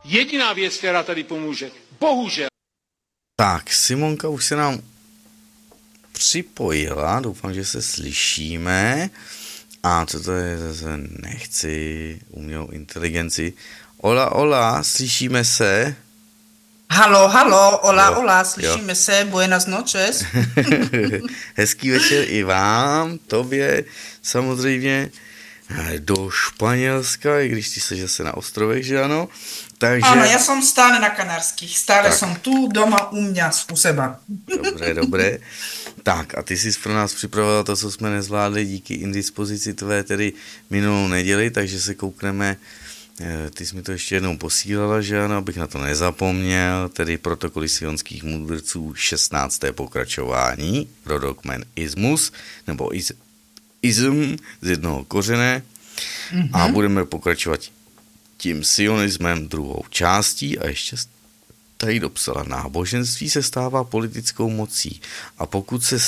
jediná věc, která tady pomůže. Bohužel. Tak, Simonka už se nám připojila, doufám, že se slyšíme. A co to je zase, nechci umělou inteligenci. Hola, slyšíme se? Halo, hola, slyšíme se, buenas noches. Hezký večer i vám, tobě samozřejmě, do Španělska, i když ty jsi zase na ostrovech, že ano? Takže... Áno, ja som stále na Kanárských, stále tak. Som tu doma u mňa u seba. Dobré. Tak a ty jsi pro nás připravila to, co jsme nezvládli díky indispozici tvé tedy minulou neděli, takže se koukneme, ty jsi mi to ještě jednou posílala, že ano, abych na to nezapomněl, tedy protokoly sionských mudrců 16. pokračování, rodokmen ismus, nebo ism z jednoho kořene a budeme pokračovat tím sionismem druhou částí a ještě tady dopsala, náboženství se stává politickou mocí a pokud se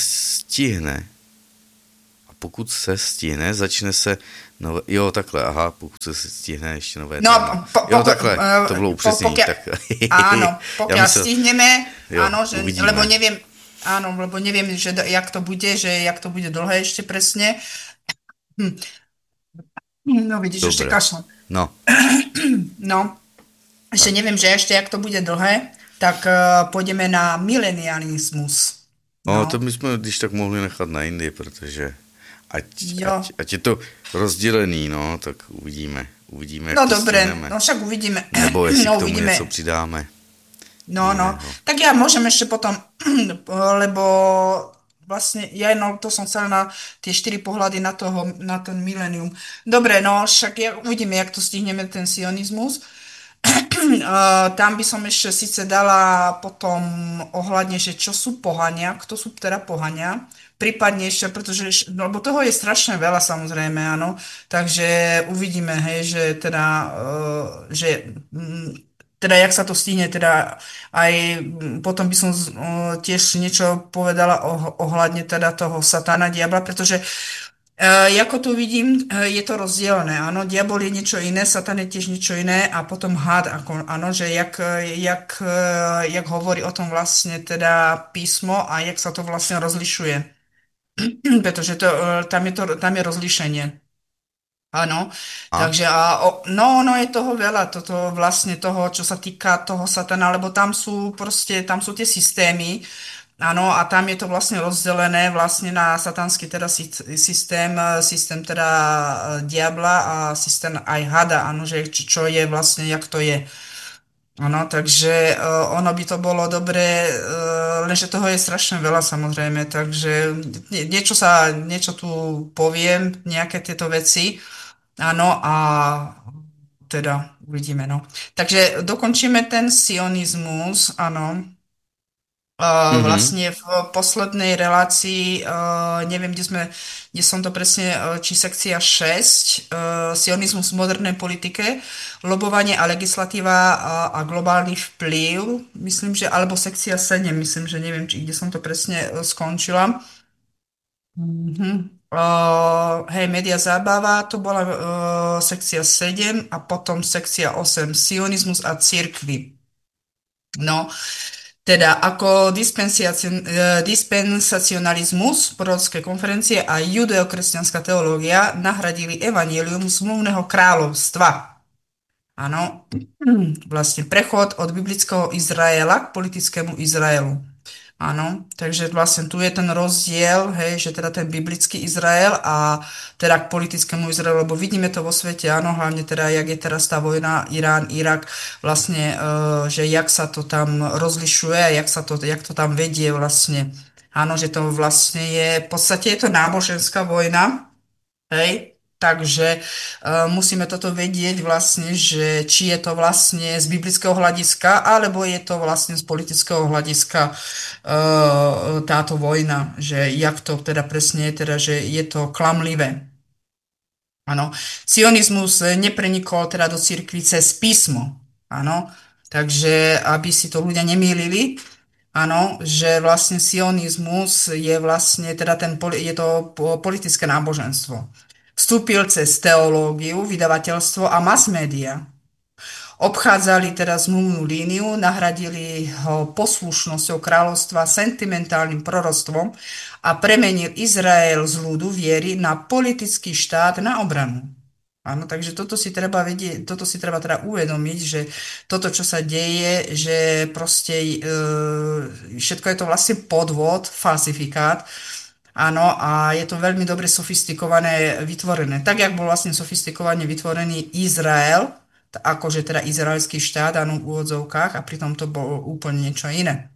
stihne, začne se nové, pokud se stihne ještě nové téma. To bylo upřesnění. Áno, pokiaľ stihneme, áno, že, lebo neviem, že jak to bude dlhé ešte presne. No vidíš, dobre. Ešte kašľam. No, ešte neviem, že ešte jak to bude dlhé, tak pôjdeme na milenialismus. No, to my jsme když tak mohli nechat na jindy, protože ať je to rozdělený, no, tak uvidíme, jak no to dobré, stihneme. No však uvidíme. Nebo jestli k tomu něco přidáme. No, tak ja môžem ešte potom, lebo vlastne, to som chcela na tie 4 pohľady na ten milenium. Dobre, no však uvidíme, jak to stihneme, ten sionizmus. Tam by som ešte síce dala potom ohľadne, že čo sú pohania, kto sú teda pohania, prípadne ešte, pretože, lebo toho je strašne veľa samozrejme, áno, takže uvidíme, hej, že teda jak sa to stihne, teda aj potom by som tiež niečo povedala ohľadne teda toho satana, diabla, pretože ako tu vidím, je to rozdielne, áno, diabol je niečo iné, satan je tiež niečo iné a potom had, áno, že jak hovorí o tom vlastne teda písmo a jak sa to vlastne rozlišuje, pretože tam je rozlišenie. Áno, takže je toho veľa, toto vlastne toho, čo sa týka toho satana, lebo tam sú tie systémy, áno, a tam je to vlastne rozdelené vlastne na satanský teda systém teda diabla a systém aj hada, áno, že čo je vlastne, jak to je. Áno, takže ono by to bolo dobré, lenže toho je strašne veľa samozrejme, takže niečo tu poviem, nejaké tieto veci, áno, a teda uvidíme, no. Takže dokončíme ten sionizmus, áno. Vlastne v poslednej relácii, neviem, kde som to presne, či sekcia 6, sionizmus v modernej politike, lobovanie a legislatíva a globálny vplyv, myslím, že, alebo sekcia 7, myslím, že neviem, kde som to presne skončila. Média zábava, to bola sekcia 7 a potom sekcia 8, sionizmus a cirkvi. No, teda ako dispensacionalizmus, prorocké konferencie a judeokresťanská teológia nahradili evanjelium zmluvného kráľovstva. Áno, vlastne prechod od biblického Izraela k politickému Izraelu. Áno, takže vlastne tu je ten rozdiel, hej, že teda ten biblický Izrael a teda k politickému Izraelu, lebo vidíme to vo svete, áno, hlavne teda, jak je teraz tá vojna Irán, Irak, vlastne, že jak sa to tam rozlišuje, jak to tam vedie vlastne. Áno, že to vlastne je, v podstate je to náboženská vojna, hej, takže musíme toto vedieť vlastne, že či je to vlastne z biblického hľadiska, alebo je to vlastne z politického hľadiska táto vojna, že jak to teda presne je, teda, že je to klamlivé. Áno. Sionizmus neprenikol teda do cirkvi cez písmo. Áno. Takže aby si to ľudia nemýlili, áno, že vlastne sionizmus je vlastne teda je to politické náboženstvo. Vstúpil cez teológiu, vydavateľstvo a mass media. Obchádzali teda zmluvnú líniu, nahradili ho poslušnosťou kráľovstva, sentimentálnym proroctvom a premenil Izrael z ľudu viery na politický štát na obranu. Áno, takže toto si treba vedieť, toto si treba teda uvedomiť, že toto, čo sa deje, že proste všetko je to vlastne podvod, falsifikát. Áno, a je to veľmi dobre sofistikované, vytvorené. Tak, jak bol vlastne sofistikovane vytvorený Izrael, akože teda izraelský štát, áno, v úvodzovkách, a pritom to bolo úplne niečo iné.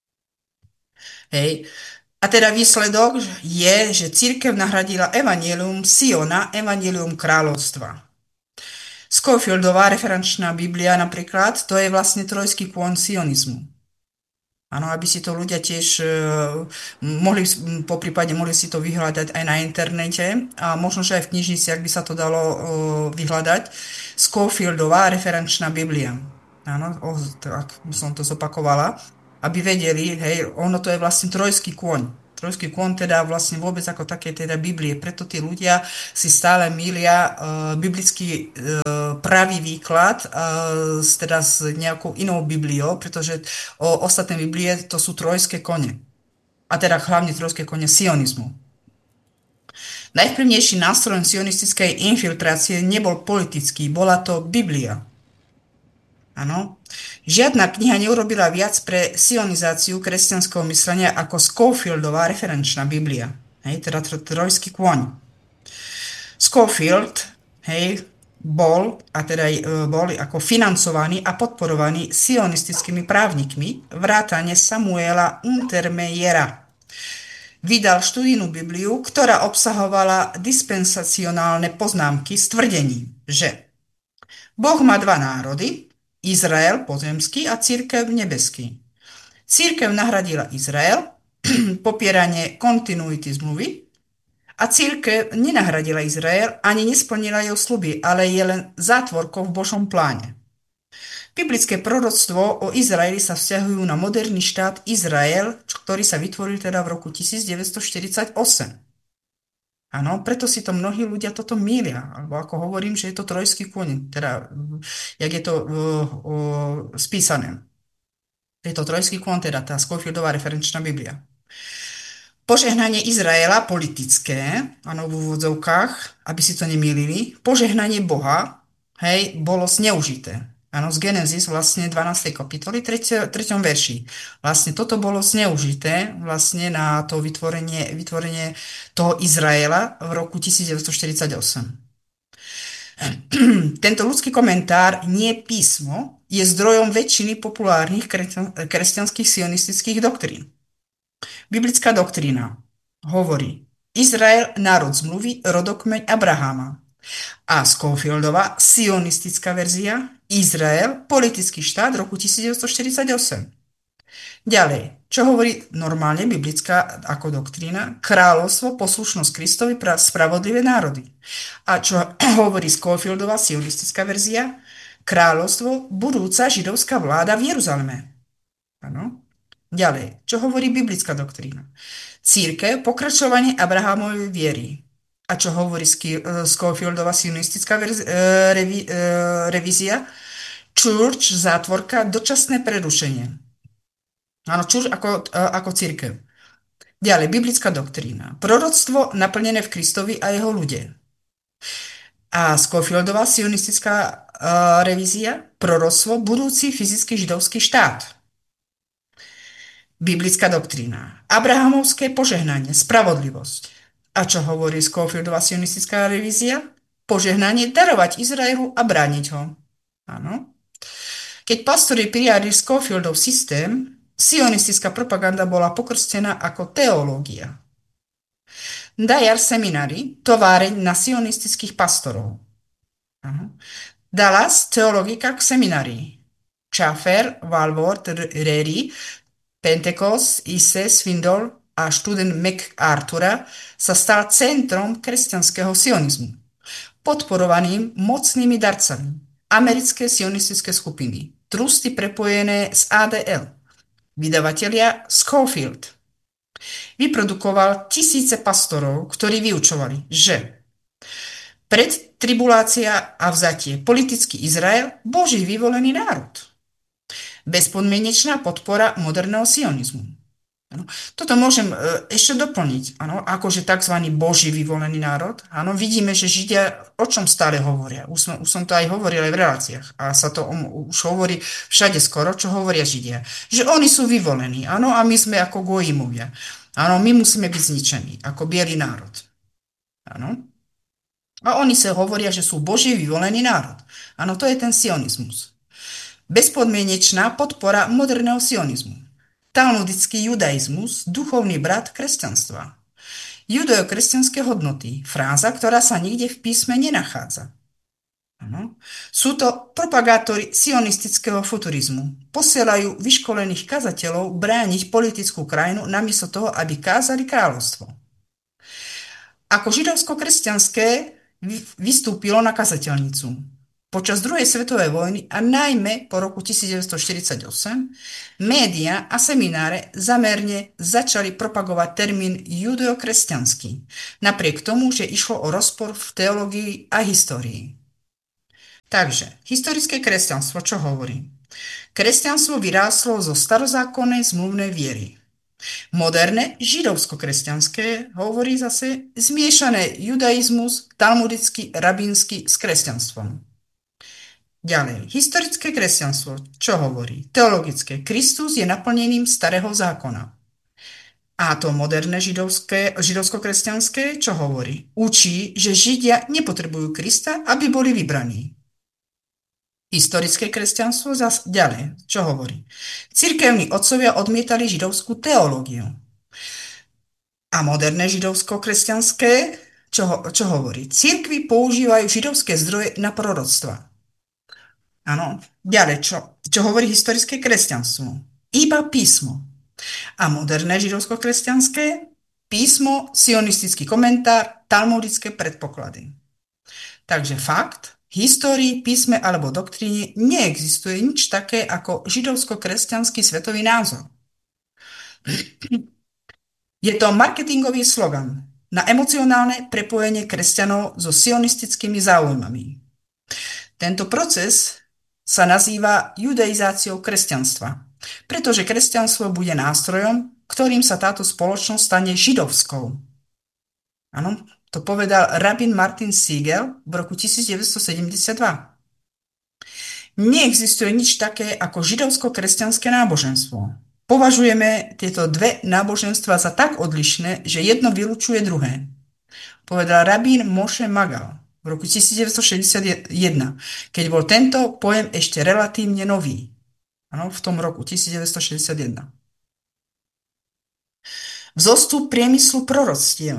Hej. A teda výsledok je, že církev nahradila evanjelium Siona, evanjelium kráľovstva. Scofieldová referenčná Biblia napríklad, to je vlastne trojský kôň sionizmu. Áno, aby si to ľudia tiež mohli, poprípade mohli si to vyhľadať aj na internete a možno, že aj v knižnici, ak by sa to dalo vyhľadať. Scofieldová referenčná Biblia. Áno, tak som to zopakovala, aby vedeli, hej, ono to je vlastne trojský kôň. Trojský kôň teda vlastne vôbec ako také teda Biblie. Preto tí ľudia si stále milia biblický pravý výklad teda s nejakou inou Bibliou, pretože ostatné Biblie to sú trojské kone. A teda hlavne trojské kone sionizmu. Najvplyvnejším nástrojom sionistickej infiltrácie nebol politický, bola to Biblia. Áno. Žiadna kniha neurobila viac pre sionizáciu kresťanského myslenia ako Scofieldová referenčná Biblia. Hej, teda trojský kôň. Scofield, hej, bol ako financovaný a podporovaný sionistickými právnikmi vrátane Samuela Untermeyera. Vydal študijnú Bibliu, ktorá obsahovala dispensacionálne poznámky s tvrdením, že Boh má dva národy, Izrael pozemský a cirkev nebeský. Cirkev nahradila Izrael, popieranie kontinuity zmluvy, a cirkev nenahradila Izrael ani nesplnila jeho sľuby, ale je len zátvorkou v Božom pláne. Biblické proroctvo o Izraeli sa vzťahujú na moderný štát Izrael, ktorý sa vytvoril teda v roku 1948. Áno, preto si to mnohí ľudia toto mýlia, alebo ako hovorím, že je to trojský kôň, teda jak je to spísané. Je to trojský kôň, teda tá Scofieldová referenčná Biblia. Požehnanie Izraela politické, áno, v úvodzovkách, aby si to nemýlili, požehnanie Boha, hej, bolo zneužité. Áno, z Genesis vlastne 12. kapitoly, 3. verši. Vlastne toto bolo zneužité vlastne na to vytvorenie toho Izraela v roku 1948. Tento ľudský komentár, nie písmo, je zdrojom väčšiny populárnych kresťanských sionistických doktrín. Biblická doktrína hovorí Izrael, národ zmluvy, rodokmeň Abraháma. A Scofieldová sionistická verzia Izrael, politický štát roku 1948. Ďalej, čo hovorí normálne biblická ako doktrína? Kráľovstvo, poslušnosť Kristovi, spravodlivé národy. A čo hovorí Scofieldová sionistická verzia? Kráľovstvo, budúca židovská vláda v Jeruzaleme. Áno. Ďalej, čo hovorí biblická doktrína? Církev, pokračovanie Abrahámovej viery. A čo hovorí Scofieldová sionistická revízia? Church, zátvorka, dočasné prerušenie. Áno, church ako církev. Ďalej, biblická doktrína. Proroctvo naplnené v Kristovi a jeho ľude. A Scofieldová sionistická revízia. Proroctvo, budúci fyzický židovský štát. Biblická doktrína. Abrahamovské požehnanie, spravodlivosť. A čo hovorí Scofieldová sionistická revízia? Požehnanie darovať Izraelu a brániť ho. Áno. Keď pastori prijali Scofieldov systém, sionistická propaganda bola pokrstená ako teológia. Dyer Seminary, továreň na sionistických pastorov. Áno. Dallas Theological Seminary. Schaffer, Walworth, Reri, Pentecost, Isse, Swindoll a študent MacArthura sa stal centrom kresťanského sionizmu, podporovaným mocnými darcami, americké sionistické skupiny, trusty prepojené s ADL, vydavatelia Scofield. Vyprodukoval tisíce pastorov, ktorí vyučovali, že Predtribulácia a vzatie. Politický Izrael, Boží vyvolený národ. Bezpodmienečná podpora moderného sionizmu. Ano. Toto môžem ešte doplniť. Ano, akože tzv. Boží vyvolený národ. Ano, vidíme, že Židia o čom stále hovoria. Už som to aj hovoril aj v reláciách. A sa to už hovorí všade skoro, čo hovoria Židia. Že oni sú vyvolení. Ano, a my sme ako Gojimovia. Ano, my musíme byť zničení ako biely národ. Ano. A oni sa hovoria, že sú Boží vyvolený národ. Ano, to je ten sionizmus. Bezpodmienečná podpora moderného sionizmu. Talmudický judaizmus, duchovný brat kresťanstva. Judeo-kresťanské hodnoty, fráza, ktorá sa nikde v písme nenachádza. Ano. Sú to propagátori sionistického futurizmu. Posielajú vyškolených kazateľov brániť politickú krajinu namiesto toho, aby kázali kráľovstvo. Ako židovsko-kresťanské vystúpilo na kazateľnicu. Počas druhej svetovej vojny a najmä po roku 1948 média a semináre zamerne začali propagovať termín judeo-kresťanský, napriek tomu, že išlo o rozpor v teológii a histórii. Takže, historické kresťanstvo, čo hovorí? Kresťanstvo vyrástlo zo starozákonnej zmluvnej viery. Moderné židovsko-kresťanské hovorí zase zmiešané judaizmus, talmudický, rabínsky s kresťanstvom. Ďalej, historické kresťanstvo, čo hovorí? Teologické, Kristus je naplnením starého zákona. A to moderné židovsko-kresťanské, čo hovorí? Učí, že Židia nepotrebujú Krista, aby boli vybraní. Historické kresťanstvo ďalej, čo hovorí? Cirkevní otcovia odmietali židovskú teológiu. A moderné židovsko-kresťanské, čo hovorí? Cirkvi používajú židovské zdroje na proroctva. Áno, ďalej, čo hovorí historické kresťanstvo? Iba písmo. A moderné židovsko-kresťanské? Písmo, sionistický komentár, talmudické predpoklady. Takže fakt, v histórii, písme alebo doktríne neexistuje nič také ako židovsko-kresťanský svetový názor. Je to marketingový slogan na emocionálne prepojenie kresťanov so sionistickými záujmami. Tento proces sa nazýva judaizáciou kresťanstva, pretože kresťanstvo bude nástrojom, ktorým sa táto spoločnosť stane židovskou. Áno, to povedal rabín Martin Siegel v roku 1972. Neexistuje nič také ako židovsko-kresťanské náboženstvo. Považujeme tieto dve náboženstva za tak odlišné, že jedno vylučuje druhé. Povedal rabín Moshe Magal v roku 1961, keď bol tento pojem ešte relatívne nový. Ano, v tom roku 1961. Vzostup priemyslu proroctiev.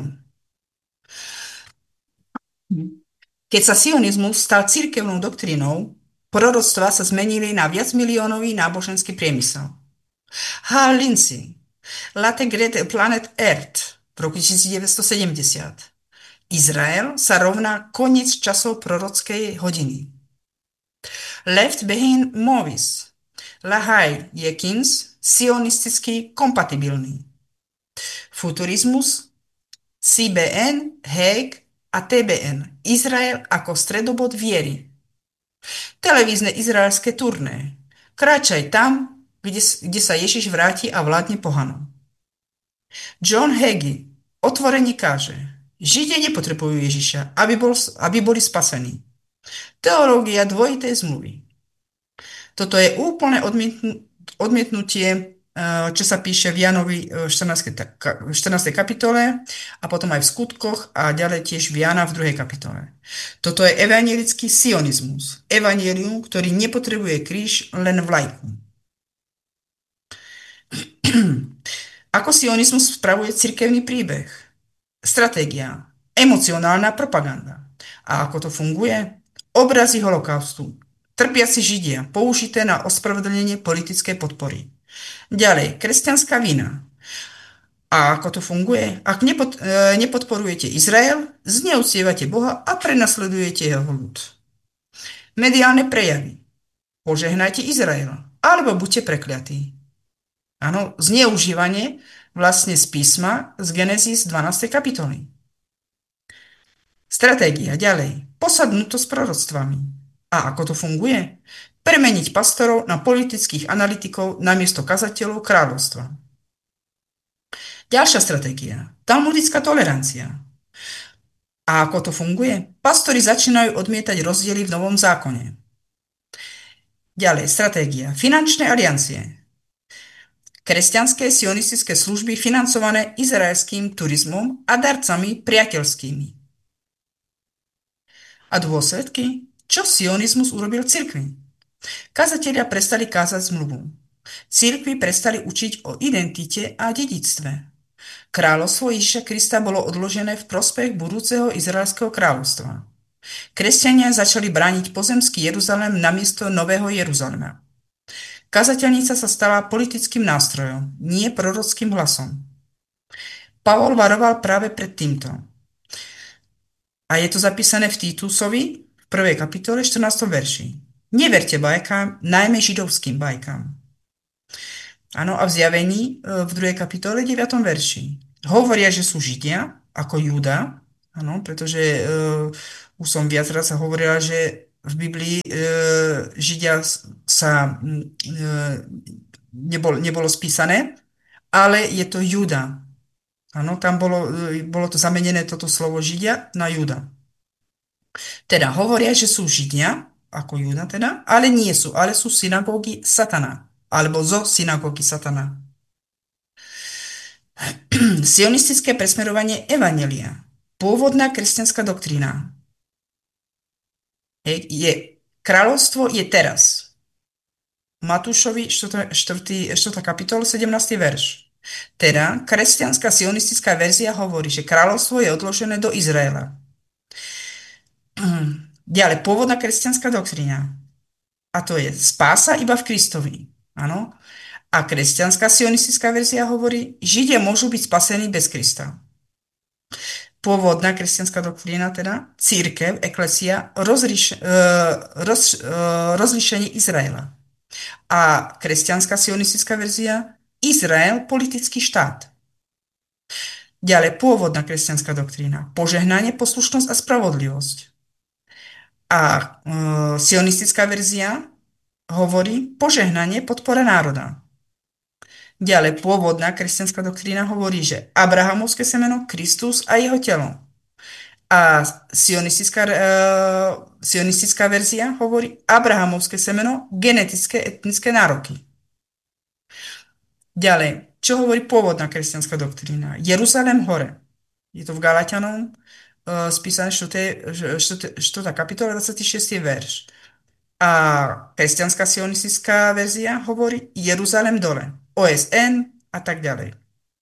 Keď sa sionizmus stal cirkevnou doktrínou, proroctva sa zmenili na viacmiliónový náboženský priemysel. H. Lindsay, Late Great Planet Earth v roku 1970. Izrael sa rovná koniec časov prorockej hodiny. Left Behind Movies, Lahaj Jenkins, sionisticky kompatibilný. Futurizmus, CBN, Hague a TBN, Izrael ako stredobod viery. Televízne izraelské turné, kráčaj tam, kde sa Ježiš vráti a vládne pohanom. John Hagee otvorene káže, Židia nepotrebujú Ježiša, aby boli spasení. Teológia dvojitej zmluvy. Toto je úplné odmietnutie, čo sa píše v Jánovi 14. kapitole a potom aj v skutkoch a ďalej tiež v Jána v 2. kapitole. Toto je evangelický sionizmus. Evangelium, ktorý nepotrebuje kríž, len vlajku. Ako sionizmus spravuje cirkevný príbeh? Stratégia, emocionálna propaganda. A ako to funguje? Obrazy holokaustu, trpiaci Židia, použité na ospravedlnenie politickej podpory. Ďalej, kresťanská vina. A ako to funguje? Ak nepodporujete Izrael, zneuctievate Boha a prenasledujete jeho ľud. Mediálne prejavy. Požehnajte Izrael, alebo buďte prekliatí. Áno, zneužívanie vlastne z písma z Genesis 12. kapitoly. Stratégia ďalej. Posadnúť to s proroctvami. A ako to funguje? Premeniť pastorov na politických analytikov namiesto kazateľov kráľovstva. Ďalšia stratégia. Talmudická tolerancia. A ako to funguje? Pastori začínajú odmietať rozdiely v Novom zákone. Ďalej, stratégia. Finančné aliancie. Kresťanské sionistické služby financované izraelským turizmom a darcami priateľskými. A dôsledky? Čo sionizmus urobil cirkvi? Kazatelia prestali kázať zmluvu. Cirkvi prestali učiť o identite a dedičstve. Kráľovstvo Ježiša Krista bolo odložené v prospech budúceho izraelského kráľovstva. Kresťania začali brániť pozemský Jeruzalém namiesto Nového Jeruzalema. Kazateľnica sa stala politickým nástrojom, nie prorockým hlasom. Pavol varoval práve pred týmto. A je to zapísané v Títusovi v 1. kapitole 14. verši. Neverte bajkám, najmä židovským bajkám. Áno, a v Zjavení v 2. kapitole 9. verši. Hovoria, že sú Židia, ako Júda, áno, pretože už som viac raz hovorila, že v Biblii Židia sa nebolo spísané, ale je to Júda. Áno, tam bolo to zamenené toto slovo Židia na Júda. Teda hovoria, že sú Židia, ako Júda teda, ale nie sú, ale sú synagógy Satana, alebo zo synagógy Satana. Sionistické presmerovanie evanjelia. Pôvodná kresťanská doktrína. Kráľovstvo je teraz. Matúšovi 4. kapitol 17. verš. Teda kresťanská sionistická verzia hovorí, že kráľovstvo je odložené do Izraela. Ďalej, pôvodná kresťanská doktrína. A to je spása iba v Kristovi. Áno. A kresťanská sionistická verzia hovorí, Židia môžu byť spasení bez Krista. Pôvodná kresťanská doktrína teda, cirkev, eklesia, rozlíšenie Izraela. A kresťanská sionistická verzia, Izrael, politický štát. Ďalej, pôvodná kresťanská doktrína, požehnanie, poslušnosť a spravodlivosť. A sionistická verzia hovorí požehnanie, podpora národa. Ďalej, pôvodná kresťanská doktrína hovorí, že Abrahamovské semeno, Kristus a jeho telo. A sionistická verzia hovorí Abrahamovské semeno, genetické, etnické nároky. Ďalej, čo hovorí pôvodná kresťanská doktrína? Jeruzalém hore. Je to v Galatianom spísané 4. kapitola 26. verš. A kresťanská sionistická verzia hovorí Jeruzalém dole, OSN a tak ďalej.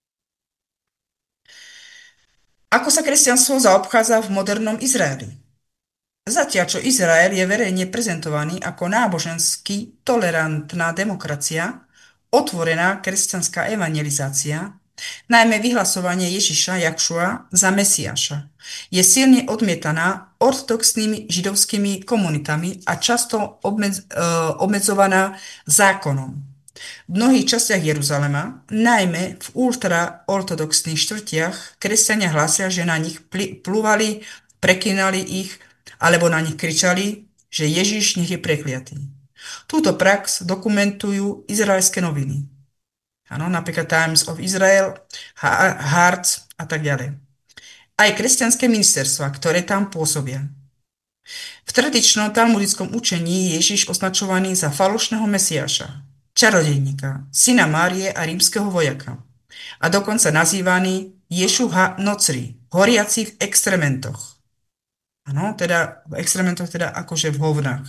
Ako sa kresťanstvo zaobchádza v modernom Izraeli? Zatiaľ, čo Izrael je verejne prezentovaný ako nábožensky tolerantná demokracia, otvorená kresťanská evangelizácia, najmä vyhlasovanie Ježiša Jakšua za Mesiáša, je silne odmietaná ortodoxnými židovskými komunitami a často obmedzovaná zákonom. V mnohých častiach Jeruzalema, najmä v ultraortodoxných štvrtiach, kresťania hlásia, že na nich plúvali, preklínali ich, alebo na nich kričali, že Ježiš nech je prekliatý. Túto prax dokumentujú izraelské noviny. Áno, napríklad Times of Israel, Hearts a tak ďalej. Aj kresťanské ministerstva, ktoré tam pôsobia. V tradičnom talmudickom učení je Ježiš označovaný za falošného Mesiáša, čarodejníka, syna Márie a rímskeho vojaka. A dokonca nazývaný Ješuch ha-Nocri, horiaci v extrementoch. Áno, teda v extrementoch, teda akože v hovnách.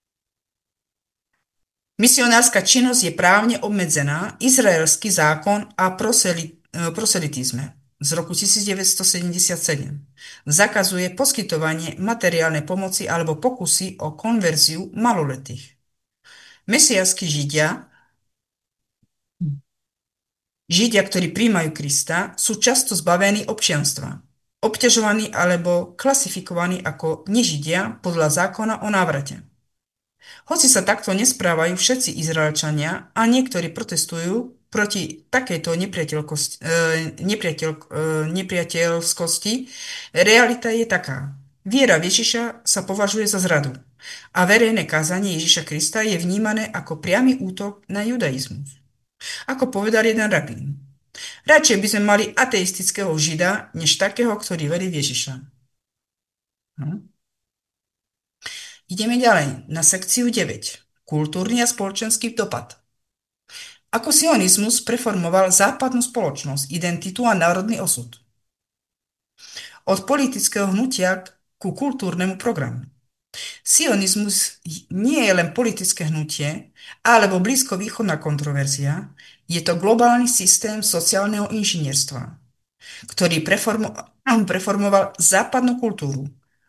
Misionárska činnosť je právne obmedzená, izraelský zákon a proselitizme z roku 1977 zakazuje poskytovanie materiálnej pomoci alebo pokusy o konverziu maloletých. Mesiášski Židia, ktorí prijímajú Krista, sú často zbavení občianstva, obťažovaní alebo klasifikovaní ako nežidia podľa zákona o návrate. Hoci sa takto nesprávajú všetci Izraelčania a niektorí protestujú proti takejto nepriateľskosti, realita je taká. Viera v Ježiša sa považuje za zradu a verejné kázanie Ježiša Krista je vnímané ako priamy útok na judaizmus. Ako povedal jeden rabín, radšej by sme mali ateistického žida, než takého, ktorý verí v Ježiša. No. Ideme ďalej na sekciu 9. Kultúrny a spoločenský dopad. Ako sionizmus preformoval západnú spoločnosť, identitu a národný osud. Od politického hnutia ku kultúrnemu programu. Sionizmus nie je len politické hnutie alebo blízkovýchodná kontroverzia, je to globálny systém sociálneho inžinierstva, ktorý preformoval západnú kultúru,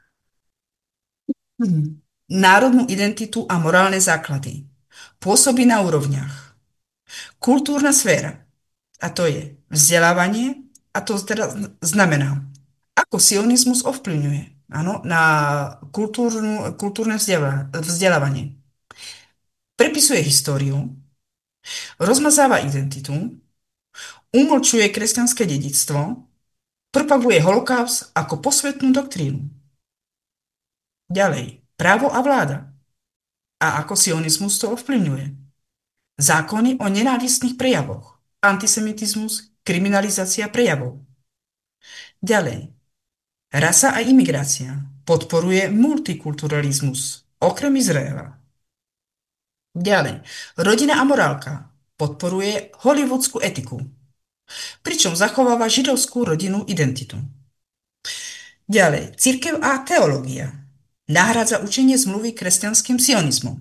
národnú identitu a morálne základy. Pôsobí na úrovniach. Kultúrna sféra, a to je vzdelávanie, a to teda znamená, ako sionizmus ovplyvňuje na kultúrne vzdelávanie. Prepisuje históriu, rozmazáva identitu, umlčuje kresťanské dedičstvo, propaguje holokaust ako posvetnú doktrínu. Ďalej, právo a vláda. A ako sionizmus to ovplyvňuje. Zákony o nenávistných prejavoch, antisemitizmus, kriminalizácia prejavov. Ďalej, rasa a imigrácia podporuje multikulturalizmus, okrem Izraela. Ďalej, rodina a morálka podporuje hollywoodskú etiku, pričom zachováva židovskú rodinnú identitu. Ďalej, cirkev a teológia nahrádza učenie zmluvy kresťanským sionizmom.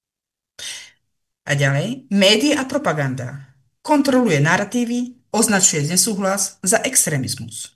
A ďalej, média a propaganda kontroluje naratívy, označuje nesúhlas za extrémizmus.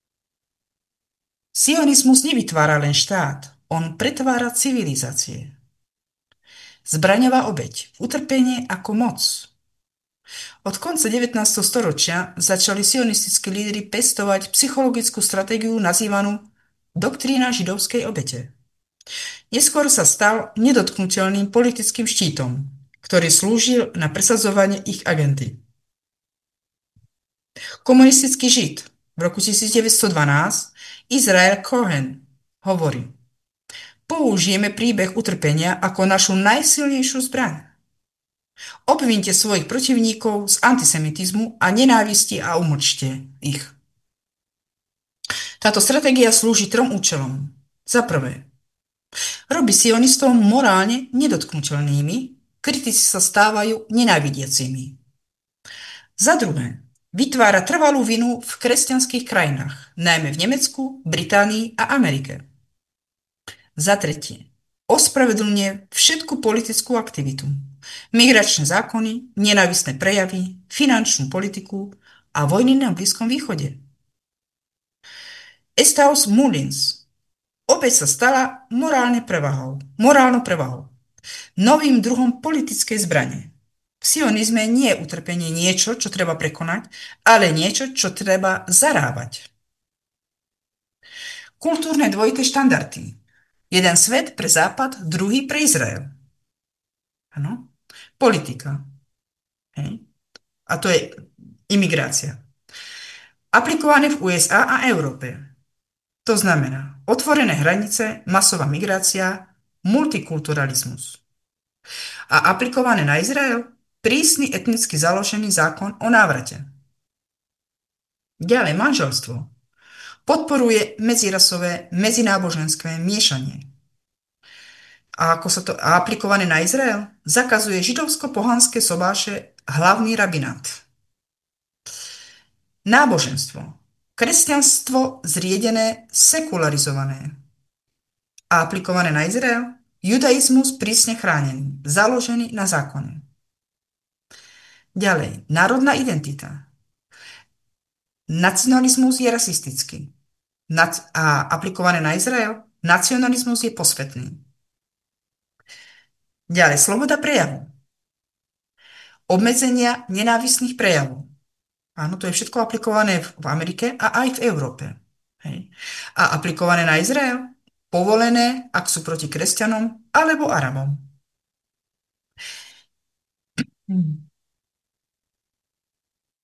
Sionizmus nevytvára len štát, on pretvára civilizácie. Zbraňová obeť, utrpenie ako moc. Od konca 19. storočia začali sionistickí lídri pestovať psychologickú stratégiu nazývanú doktrína židovskej obete. Neskôr sa stal nedotknuteľným politickým štítom, ktorý slúžil na presadzovanie ich agendy. Komunistický žid v roku 1912 Israel Cohen hovorí: použijeme príbeh utrpenia ako našu najsilnejšiu zbraň. Obvínte svojich protivníkov z antisemitizmu a nenávisti a umlčte ich. Táto stratégia slúži 3 účelom. Za prvé, robí sionistov morálne nedotknuteľnými, kritici sa stávajú nenávidiacimi. Za druhé, vytvára trvalú vinu v kresťanských krajinách, najmä v Nemecku, Británii a Amerike. Za tretie, ospravedlňuje všetku politickú aktivitu, migračné zákony, nenávistné prejavy, finančnú politiku a vojny na Blízkom východe. Estaus Mullins. Opäť sa stala morálnou prevahou. Novým druhom politickej zbrane. V sionizme nie je utrpenie niečo, čo treba prekonať, ale niečo, čo treba zarábať. Kultúrne dvojité štandardy. Jeden svet pre Západ, druhý pre Izrael. Áno. Politika. Hej. A to je imigrácia. Aplikované v USA a Európe. To znamená otvorené hranice, masová migrácia, multikulturalizmus. A aplikované na Izrael prísny etnicky založený zákon o návrate. Ďalej manželstvo. Podporuje medzirasové, medzináboženské miešanie. A aplikované na Izrael zakazuje židovsko-pohanské sobáše, hlavný rabinát. Náboženstvo. Kresťanstvo zriedené, sekularizované. A aplikované na Izrael judaizmus prísne chránený, založený na zákone. Ďalej, národná identita. Nacionalizmus je rasistický. A aplikované na Izrael, nacionalizmus je posvetný. Ďalej, sloboda prejavu. Obmedzenia nenávistných prejavov. Áno, to je všetko aplikované v Amerike a aj v Európe. Hej. A aplikované na Izrael, povolené, ak sú proti kresťanom alebo Arabom.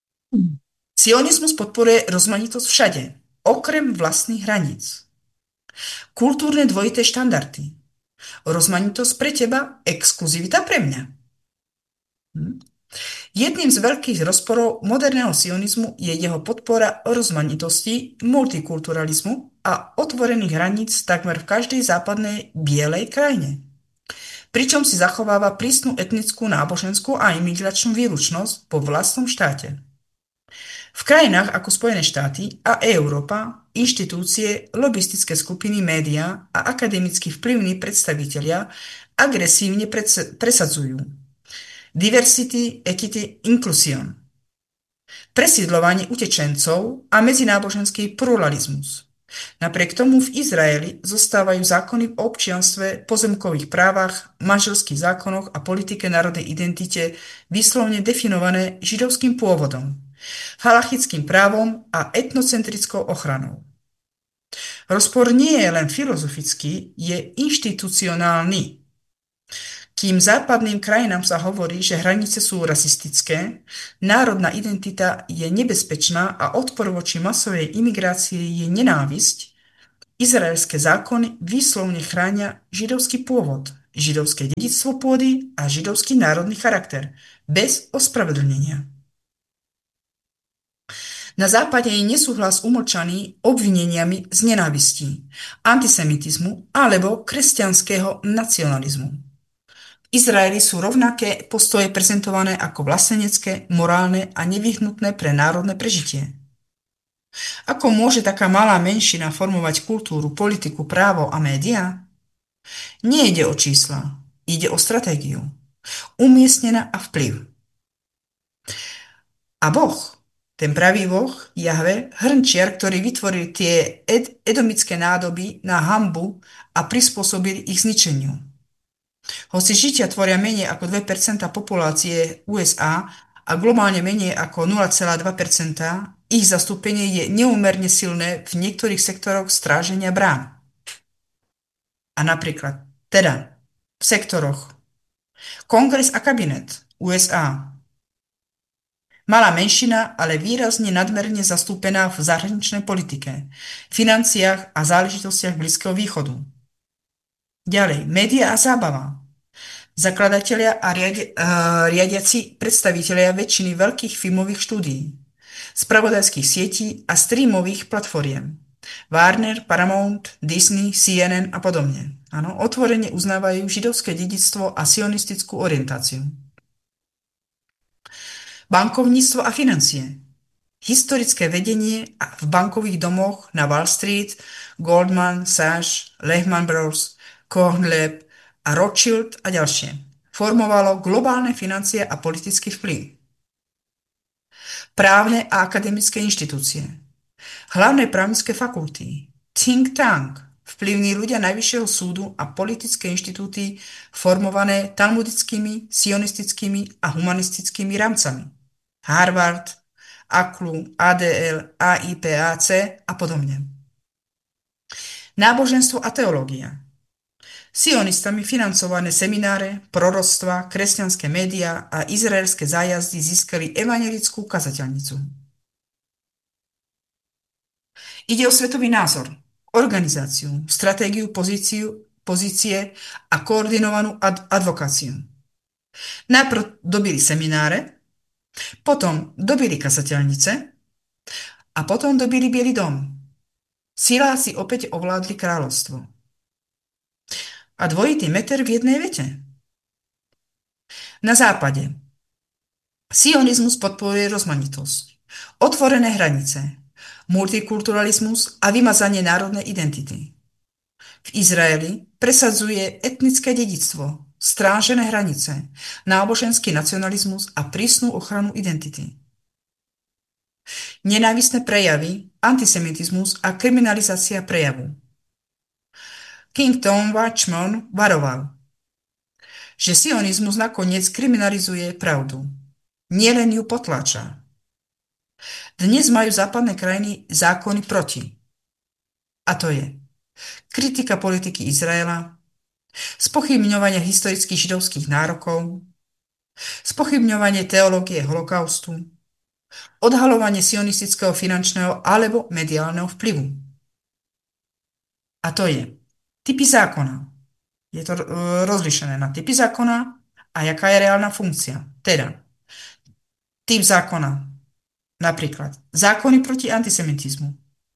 Sionizmus podporuje rozmanitosť všade, okrem vlastných hraníc. Kultúrne dvojité štandardy. Rozmanitosť pre teba, exkluzivita pre mňa. Jedným z veľkých rozporov moderného sionizmu je jeho podpora rozmanitosti, multikulturalizmu a otvorených hraníc takmer v každej západnej bielej krajine. Pričom si zachováva prísnu etnickú, náboženskú a imigračnú výlučnosť po vlastnom štáte. V krajinách ako Spojené štáty a Európa inštitúcie, lobistické skupiny, médiá a akademicky vplyvní predstavitelia agresívne presadzujú diversity, equity, inclusion, presídľovanie utečencov a medzináboženský pluralizmus. Napriek tomu v Izraeli zostávajú zákony o občianstve, pozemkových právach, manželských zákonoch a politike národnej identite výslovne definované židovským pôvodom, halachickým právom a etnocentrickou ochranou. Rozpor nie je len filozofický, je inštitucionálny. Kým západným krajinám sa hovorí, že hranice sú rasistické, národná identita je nebezpečná a odpor voči masovej imigrácii je nenávisť, izraelské zákony výslovne chránia židovský pôvod, židovské dedičstvo pôdy a židovský národný charakter, bez ospravedlnenia. Na západe je nesúhlas umlčaný obvineniami z nenávistí, antisemitizmu alebo kresťanského nacionalizmu. V Izraeli sú rovnaké postoje prezentované ako vlastenecké, morálne a nevyhnutné pre národné prežitie. Ako môže taká malá menšina formovať kultúru, politiku, právo a médiá? Nie ide o čísla, ide o stratégiu, umiestnená a vplyv. A Boh, ten pravý Boh, Jahve, hrnčiar, ktorý vytvoril tie edomické nádoby na hanbu a prispôsobil ich zničeniu. Hoci Židia tvoria menej ako 2% populácie USA a globálne menej ako 0,2%, ich zastúpenie je neúmerne silné v niektorých sektoroch stráženia brán. A napríklad, v sektoroch Kongres a kabinet USA. Malá menšina, ale výrazne nadmerne zastúpená v zahraničnej politike, financiách a záležitostiach Blízkeho východu. Ďalej, média a zábava. Zakladatelia a riadiaci predstavitelia väčšiny veľkých filmových štúdií, spravodajských sietí a streamových platformiem. Warner, Paramount, Disney, CNN a podobne. Áno, otvorene uznávajú židovské dedičstvo a sionistickú orientáciu. Bankovníctvo a financie. Historické vedenie v bankových domoch na Wall Street, Goldman Sachs, Lehman Brothers, Cohen a Rothschild a ďalšie formovalo globálne financie a politický vplyv. Právne a akademické inštitúcie. Hlavné právnické fakulty, think tank, vplyvní ľudia Najvyššieho súdu a politické inštitúty formované talmudickými, sionistickými a humanistickými rámcami. Harvard, ACLU, ADL, AIPAC a podobne. Náboženstvo a teológia. Sionistami financované semináre, proroctva, kresťanské médiá a izraelské zájazdy získali evanjelickú kazateľnicu. Ide o svetový názor, organizáciu, stratégiu, pozície a koordinovanú advokáciu. Najprv dobili semináre, potom dobili kazateľnice a potom dobili Bielý dom. Siláci opäť ovládli kráľovstvo. A dvojitý meter v jednej vete. Na západe. Sionizmus podporuje rozmanitosť, otvorené hranice, multikulturalizmus a vymazanie národnej identity. V Izraeli presadzuje etnické dedičstvo, strážené hranice, náboženský nacionalizmus a prísnu ochranu identity. Nenávistné prejavy, antisemitizmus a kriminalizácia prejavu. King Tom Watchman varoval, že sionizmus nakoniec kriminalizuje pravdu. Nielen ju potláča. Dnes majú západné krajiny zákony proti. A to je kritika politiky Izraela, spochybňovanie historických židovských nárokov, spochybňovanie teológie holokaustu, odhalovanie sionistického finančného alebo mediálneho vplyvu. A to je typy zákona. Je to rozlišené na typy zákona a jaká je reálna funkcia. Teda, typ zákona, napríklad zákony proti antisemitizmu.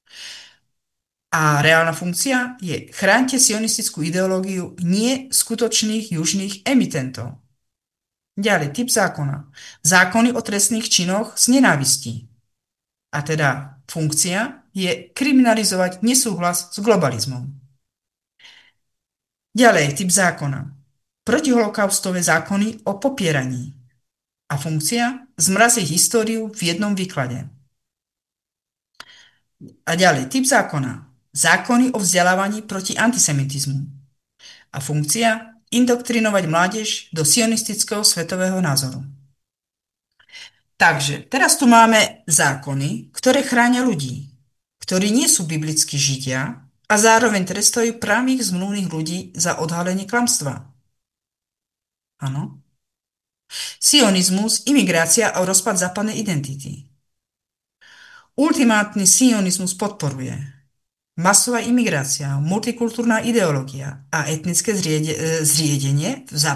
A reálna funkcia je chránte sionistickú ideológiu nie skutočných južných emitentov. Ďalej, typ zákona. Zákony o trestných činoch z nenávistí. A teda funkcia je kriminalizovať nesúhlas s globalizmom. Ďalej, typ zákona. Protiholokaustové zákony o popieraní. A funkcia zmraziť históriu v jednom výklade. A ďalej, typ zákona. Zákony o vzdelávaní proti antisemitizmu. A funkcia indoktrinovať mládež do sionistického svetového názoru. Takže teraz tu máme zákony, ktoré chránia ľudí, ktorí nie sú biblickí židia a zároveň trestajú pravých zmluvných ľudí za odhalenie klamstva. Áno. Sionizmus, imigrácia a rozpad západnej identity. Ultimátny sionizmus podporuje masová imigrácia, multikultúrna ideológia a etnické zriedenie v